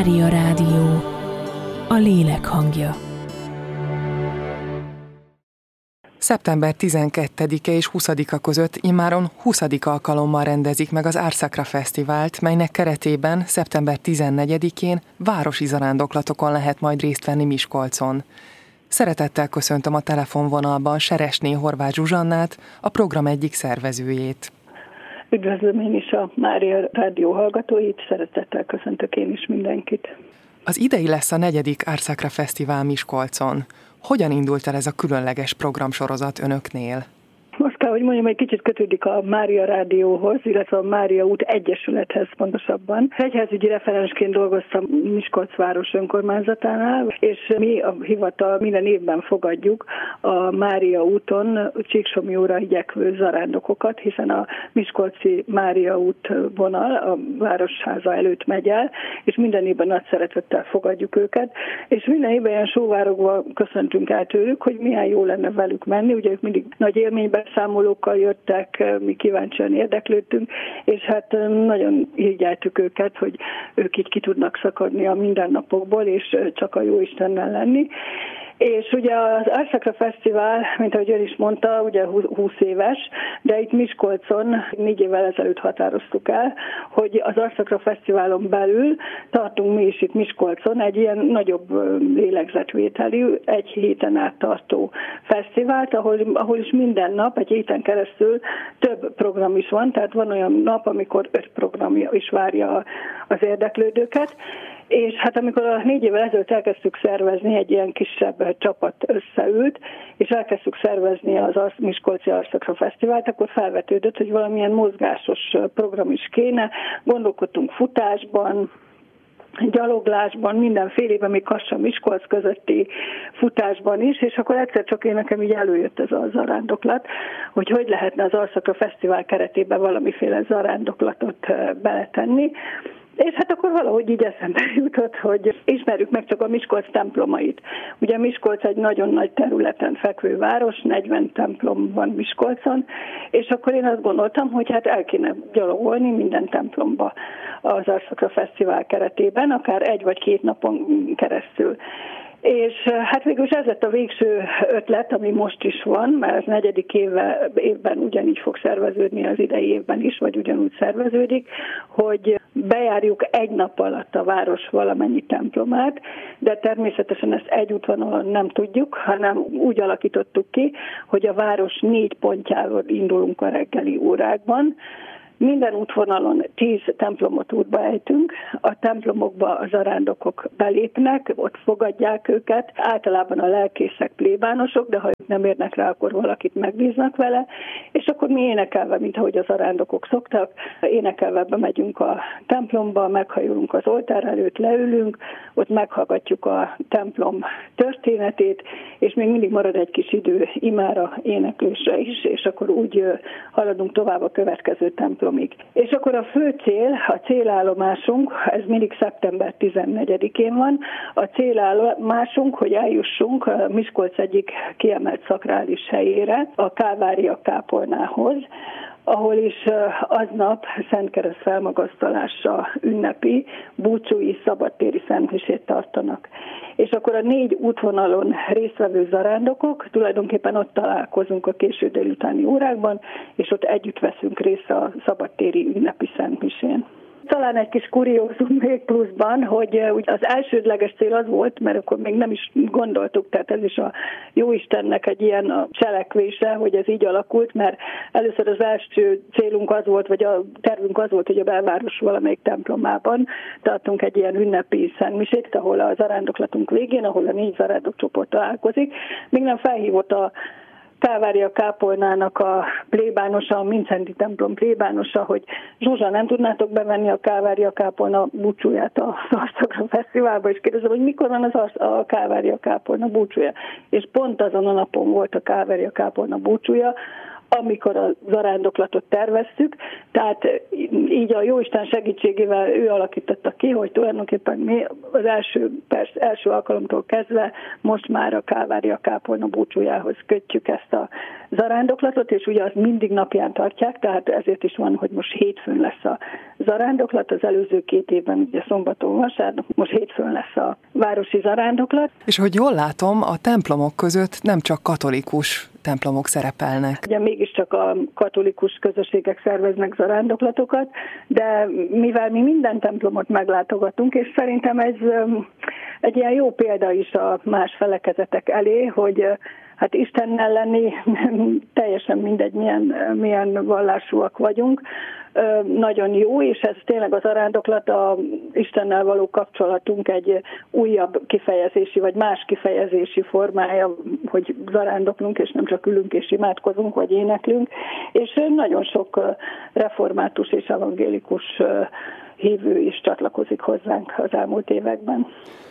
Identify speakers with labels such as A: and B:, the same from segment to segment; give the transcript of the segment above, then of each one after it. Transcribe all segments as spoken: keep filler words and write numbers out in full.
A: Mária Rádió, a lélek hangja.
B: szeptember tizenkettedike és huszadika között immáron huszadik alkalommal rendezik meg az Árszakra Fesztivált, melynek keretében szeptember tizennegyedikén városi zarándoklatokon lehet majd részt venni Miskolcon. Szeretettel köszöntöm a telefonvonalban Seresné Horváth Zsuzsannát, a program egyik szervezőjét.
C: Üdvözlöm én is a Mária Rádió hallgatóit, szeretettel köszöntök én is mindenkit.
B: Az idei lesz a negyedik Árszakra Fesztivál Miskolcon. Hogyan indult el ez a különleges programsorozat önöknél?
C: Azt kell, hogy mondjam, egy kicsit kötődik a Mária Rádióhoz, illetve a Mária út Egyesülethez pontosabban. Egyházügyi referensként dolgoztam Miskolc város önkormányzatánál, és mi a hivatal minden évben fogadjuk a Mária úton Csíksomlyóra igyekvő zarándokokat, hiszen a miskolci Mária út vonal a Városháza előtt megy el, és minden évben nagy szeretettel fogadjuk őket, és minden évben ilyen sóvárogva köszöntünk el tőlük, hogy milyen jó lenne velük menni, ugye ők mindig nagy élményben számolókkal jöttek, mi kíváncsian érdeklődtünk, és hát nagyon irigyeltük őket, hogy ők így ki tudnak szakadni a mindennapokból, és csak a Jóistennel lenni. És ugye az Árszakra Fesztivál, mint ahogy ön is mondta, ugye húsz éves, de itt Miskolcon négy évvel ezelőtt határoztuk el, hogy az Árszakra Fesztiválon belül tartunk mi is itt Miskolcon egy ilyen nagyobb lélegzetvételű, egy héten át tartó fesztivált, ahol, ahol is minden nap, egy héten keresztül több program is van, tehát van olyan nap, amikor öt program is várja az érdeklődőket. És hát amikor a négy évvel ezelőtt elkezdtük szervezni, egy ilyen kisebb csapat összeült, és elkezdtük szervezni az Miskolci Árszakra Fesztivált, akkor felvetődött, hogy valamilyen mozgásos program is kéne. Gondolkodtunk futásban, gyaloglásban, mindenfélében, még Kassa-Miskolc közötti futásban is, és akkor egyszer csak én nekem így előjött ez a zarándoklat, hogy hogy lehetne az Árszakra Fesztivál keretében valamiféle zarándoklatot beletenni. És hát akkor valahogy így eszembe jutott, hogy ismerjük meg csak a Miskolc templomait. Ugye Miskolc egy nagyon nagy területen fekvő város, negyven templom van Miskolcon, és akkor én azt gondoltam, hogy hát el kéne gyalogolni minden templomba az Árszakra Fesztivál keretében, akár egy vagy két napon keresztül. És hát végül is ez lett a végső ötlet, ami most is van, mert az negyedik éve, évben ugyanígy fog szerveződni az idei évben is, vagy ugyanúgy szerveződik, hogy bejárjuk egy nap alatt a város valamennyi templomát, de természetesen ezt egy útvonalon nem tudjuk, hanem úgy alakítottuk ki, hogy a város négy pontjáról indulunk a reggeli órákban. Minden útvonalon tíz templomot útba ejtünk, a templomokba a zarándokok belépnek, ott fogadják őket, általában a lelkészek, plébánosok, de ha ők nem érnek rá, akkor valakit megbíznak vele, és akkor mi énekelve, mint ahogy a zarándokok szoktak, énekelve bemegyünk a templomba, meghajolunk az oltár előtt, leülünk, ott meghallgatjuk a templom történetét, és még mindig marad egy kis idő imára, éneklésre is, és akkor úgy haladunk tovább a következő templom. És akkor a fő cél, a célállomásunk, ez mindig szeptember tizennegyedikén van, a célállomásunk, hogy eljussunk a Miskolc egyik kiemelt szakrális helyére, a Kálvária kápolnához, ahol is aznap Szentkereszt felmagasztalása ünnepi búcsúi szabadtéri szentmisét tartanak. És akkor a négy útvonalon résztvevő zarándokok, tulajdonképpen ott találkozunk a késő délutáni órákban, és ott együtt veszünk részt a szabadtéri ünnepi szentmisén. Talán egy kis kuriózum még pluszban, hogy az elsődleges cél az volt, mert akkor még nem is gondoltuk, tehát ez is a Jóistennek egy ilyen cselekvése, hogy ez így alakult, mert először az első célunk az volt, vagy a tervünk az volt, hogy a belváros valamelyik templomában tartunk egy ilyen ünnepi szentmisét, ahol a zarándoklatunk végén, ahol a négy zarándokcsoport találkozik. Még nem felhívott a Kálvária kápolnának a plébánosa, a Mincenti templom plébánosa, hogy Zsuzsa, nem tudnátok bevenni a Kálvária kápolna búcsúját az Árszakra Fesztiválba, és kérdezem, hogy mikor van az a Kálvária kápolna búcsúja. És pont azon a napon volt a Kálvária kápolna búcsúja, amikor a zarándoklatot terveztük, tehát így a Jóisten segítségével ő alakította ki, hogy tulajdonképpen mi az első, persze, első alkalomtól kezdve most már a Kálvária kápolna búcsújához kötjük ezt a zarándoklatot, és ugye azt mindig napján tartják, tehát ezért is van, hogy most hétfőn lesz a zarándoklat, az előző két évben ugye szombaton, vasárnap, most hétfőn lesz a városi zarándoklat.
B: És hogy jól látom, a templomok között nem csak katolikus templomok szerepelnek.
C: Ugye mégiscsak a katolikus közösségek szerveznek zarándoklatokat, de mivel mi minden templomot meglátogatunk, és szerintem ez egy ilyen jó példa is a más felekezetek elé, hogy hát Istennel lenni teljesen mindegy, milyen, milyen vallásúak vagyunk. Nagyon jó, és ez tényleg az zarándoklat a Istennel való kapcsolatunk egy újabb kifejezési, vagy más kifejezési formája, hogy zarándoklunk, és nem csak ülünk és imádkozunk, vagy éneklünk, és nagyon sok református és evangélikus hívő is csatlakozik hozzánk az elmúlt években.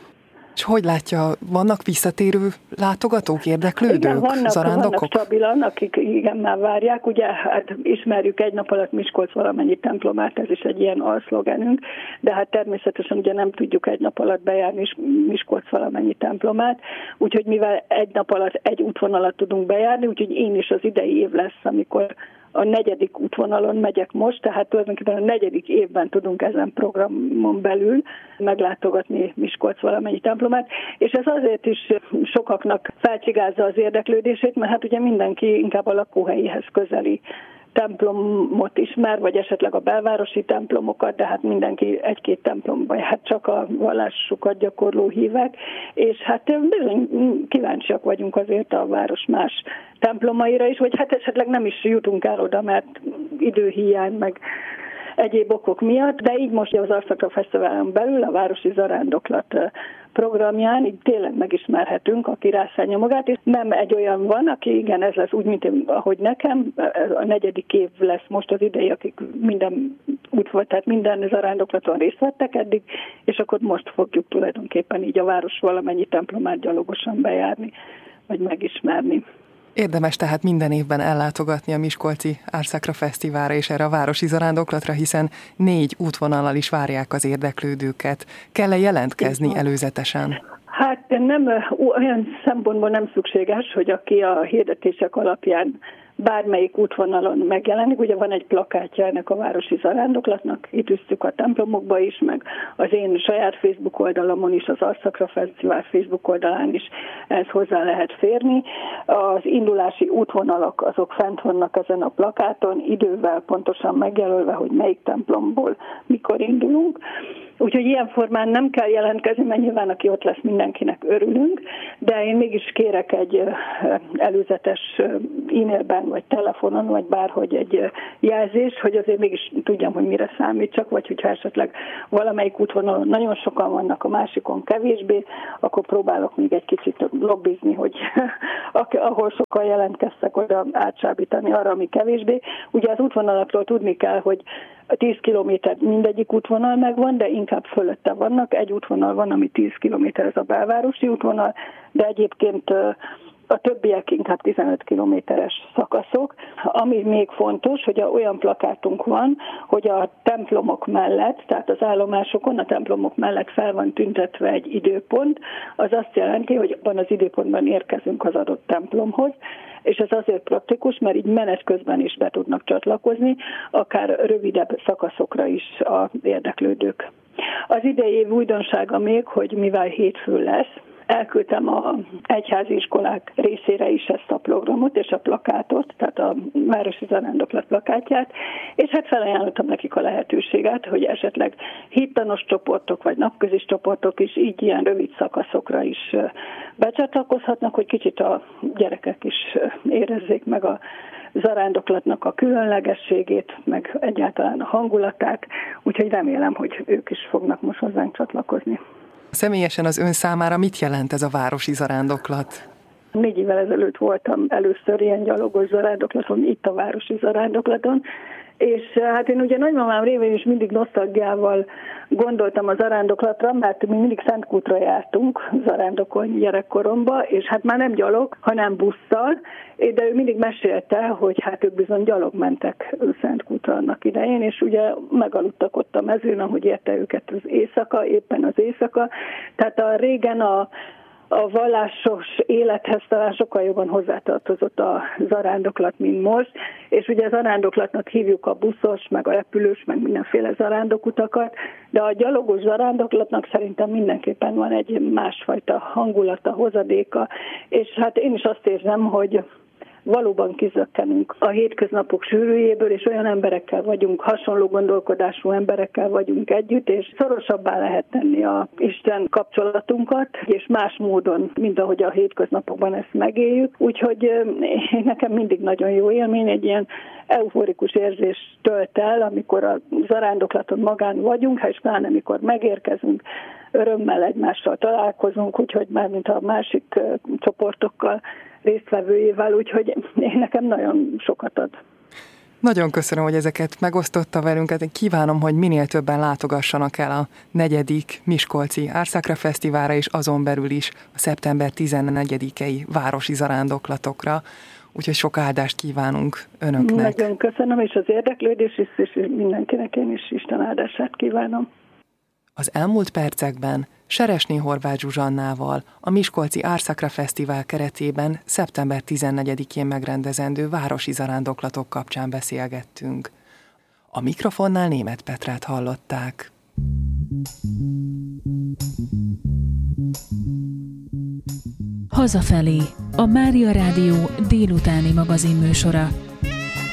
B: És hogy látja, vannak visszatérő látogatók, érdeklődők,
C: igen, vannak,
B: zarándokok?
C: Vannak stabilan, akik igen már várják. Ugye hát ismerjük egy nap alatt Miskolc valamennyi templomát, ez is egy ilyen alszlogenünk, de hát természetesen ugye nem tudjuk egy nap alatt bejárni Miskolc valamennyi templomát, úgyhogy mivel egy nap alatt egy útvonalat tudunk bejárni, úgyhogy én is az idei év lesz, amikor a negyedik útvonalon megyek most, tehát tulajdonképpen a negyedik évben tudunk ezen programon belül meglátogatni Miskolc valamennyi templomát, és ez azért is sokaknak felcsigázza az érdeklődését, mert hát ugye mindenki inkább a lakóhelyéhez közeli templomot ismer, vagy esetleg a belvárosi templomokat, de hát mindenki egy-két templomban, hát csak a vallásukat gyakorló hívek, és hát bizony kíváncsiak vagyunk azért a város más templomaira is, vagy hát esetleg nem is jutunk el oda, mert időhiány, meg egyéb okok miatt, de így most az Arszakra Fesztiválon belül a Városi Zarándoklat programján így tényleg megismerhetünk, aki rászánja magát, és nem egy olyan van, aki igen, ez lesz úgy, mint én, ahogy nekem, a negyedik év lesz most az idei, akik minden út volt, tehát minden zarándoklaton részt vettek eddig, és akkor most fogjuk tulajdonképpen így a város valamennyi templomát gyalogosan bejárni, vagy megismerni.
B: Érdemes tehát minden évben ellátogatni a Miskolci Árszakra Fesztiválra és erre a városi zarándoklatra, hiszen négy útvonallal is várják az érdeklődőket. Kell-e jelentkezni előzetesen?
C: Hát nem, olyan szempontból nem szükséges, hogy aki a hirdetések alapján bármelyik útvonalon megjelenik. Ugye van egy plakátja ennek a városi zarándoklatnak, itt üsztük a templomokba is, meg az én saját Facebook oldalamon is, az Arszakra Fesztivál Facebook oldalán is ez hozzá lehet férni. Az indulási útvonalak azok fent vannak ezen a plakáton, idővel pontosan megjelölve, hogy melyik templomból mikor indulunk. Úgyhogy ilyen formán nem kell jelentkezni, mert nyilván aki ott lesz, mindenkinek örülünk, de én mégis kérek egy előzetes e-mailben, vagy telefonon, vagy bárhogy egy jelzést, hogy azért mégis tudjam, hogy mire számítsak, vagy hogyha esetleg valamelyik útvonalon nagyon sokan vannak, a másikon kevésbé, akkor próbálok még egy kicsit lobbizni, hogy ahol sokan jelentkeztek, oda átsábítani arra, ami kevésbé. Ugye az útvonalakról tudni kell, hogy tíz kilométer mindegyik útvonal megvan, de inkább fölötte vannak. Egy útvonal van, ami tíz kilométer, ez a belvárosi útvonal, de egyébként a többiek inkább tizenöt kilométeres szakaszok. Ami még fontos, hogy olyan plakátunk van, hogy a templomok mellett, tehát az állomásokon a templomok mellett fel van tüntetve egy időpont, az azt jelenti, hogy abban az időpontban érkezünk az adott templomhoz, és ez azért praktikus, mert így menet közben is be tudnak csatlakozni, akár rövidebb szakaszokra is az érdeklődők. Az idei év újdonsága még, hogy mivel hétfő lesz, elküldtem a egyházi iskolák részére is ezt a programot és a plakátot, tehát a Városi Zarándoklat plakátját, és hát felajánlottam nekik a lehetőséget, hogy esetleg hittanos csoportok vagy napközis csoportok is így ilyen rövid szakaszokra is becsatlakozhatnak, hogy kicsit a gyerekek is érezzék meg a zarándoklatnak a különlegességét, meg egyáltalán a hangulatát, úgyhogy remélem, hogy ők is fognak most hozzánk csatlakozni.
B: Személyesen az ön számára mit jelent ez a városi zarándoklat?
C: Négy évvel ezelőtt voltam először ilyen gyalogos zarándoklaton, itt a városi zarándoklaton, és hát én ugye nagymamám révén is mindig nosztalgiával gondoltam a zarándoklatra, mert mi mindig Szentkútra jártunk zarándokolni gyerekkoromba, és hát már nem gyalog, hanem busszal, de ő mindig mesélte, hogy hát ők bizony gyalog mentek Szentkútra annak idején, és ugye megaludtak ott a mezőn, ahogy érte őket az éjszaka, éppen az éjszaka. Tehát a régen a a vallásos élethez talán sokkal jobban hozzátartozott a zarándoklat, mint most, és ugye zarándoklatnak hívjuk a buszos, meg a repülős, meg mindenféle zarándokutakat, de a gyalogos zarándoklatnak szerintem mindenképpen van egy másfajta hangulata, hozadéka, és hát én is azt érzem, hogy valóban kizökkenünk a hétköznapok sűrűjéből, és olyan emberekkel vagyunk, hasonló gondolkodású emberekkel vagyunk együtt, és szorosabbá lehet tenni a Isten kapcsolatunkat, és más módon, mint ahogy a hétköznapokban ezt megéljük. Úgyhogy nekem mindig nagyon jó élmény, egy ilyen euforikus érzés tölt el, amikor a zarándoklaton magán vagyunk, és pláne amikor megérkezünk, örömmel egymással találkozunk, úgyhogy már mint a másik csoportokkal résztvevőjével, úgyhogy én nekem nagyon sokat ad.
B: Nagyon köszönöm, hogy ezeket megosztotta velünk. Kívánom, hogy minél többen látogassanak el a negyedik Miskolci Árszakra Fesztiválra, és azon belül is a szeptember tizennegyedikei városi zarándoklatokra. Úgyhogy sok áldást kívánunk önöknek.
C: Nagyon köszönöm, és az érdeklődés is, és mindenkinek én is Isten áldását kívánom.
B: Az elmúlt percekben Seresné Horváth Zsuzsannával a Miskolci Árszakra Fesztivál keretében szeptember tizennegyedikén megrendezendő városi zarándoklatok kapcsán beszélgettünk. A mikrofonnál Németh Petrát hallották.
A: Hazafelé, a Mária Rádió délutáni magazinműsora.